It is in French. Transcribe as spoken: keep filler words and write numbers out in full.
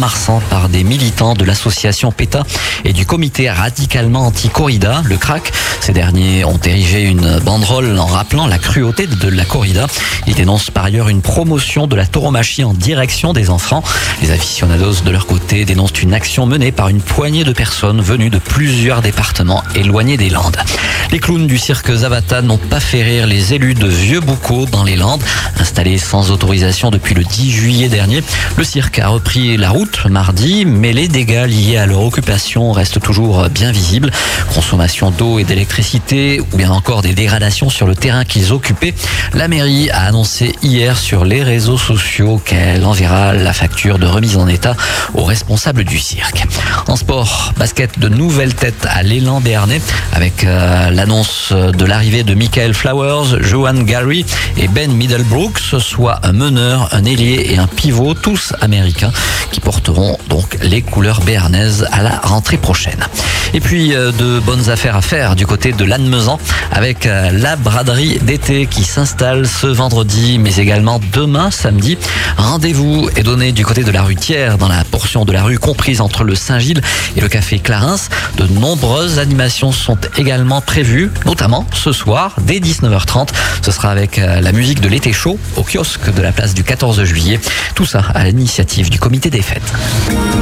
Mont-de-Marsan par des militants de l'association PETA et du comité radicalement anti-corrida, le C R A C. Ces derniers ont érigé une banderole en rappelant la cruauté de la corrida. Ils dénoncent par ailleurs une promotion de la tauromachie en direction des enfants. Les aficionados de leur côté dénoncent une action menée par une poignée de personnes venues de plusieurs départements éloignés des Landes. Les clowns du cirque Zavata n'ont pas fait rire les élus de Vieux-Boucau dans les Landes. Installé sans autorisation depuis le dix juillet dernier, le cirque a repris la route mardi, mais les dégâts liés à leur occupation restent toujours bien visibles. Consommation d'eau et d'électricité ou bien encore des dégradations sur le terrain qu'ils occupaient. La mairie a annoncé hier sur les réseaux sociaux qu'elle enverra la facture de remise en état aux responsables du cirque. En sport, basket, de nouvelles têtes à l'élan béarnais avec euh, l'annonce de l'arrivée de Michael Flowers, Johan Gary et Ben Middlebrooks, soit un meneur, un ailier et un pivot, tous américains, qui porteront donc les couleurs béarnaises à la rentrée prochaine. Et puis euh, de bonnes affaires à faire du côté de Lannemezan avec euh, la braderie d'été qui s'installe ce vendredi, mais également demain samedi. Rendez-vous est donné du côté de la rue Thiers, dans la portion de la rue comprise entre le Saint-Gilles et le café Clarins. De nombreuses animations sont également prévues, notamment ce soir dès dix-neuf heures trente. Ce sera avec euh, la musique de l'été chaud au kiosque de la place du quatorze juillet. Tout ça à l'initiative du comité des fêtes.